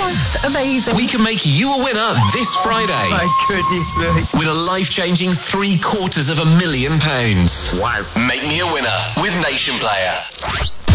Amazing. We can make you a winner this Friday. My goodness me. Win a life-changing £750,000. Wow. Make me a winner with Nation Player.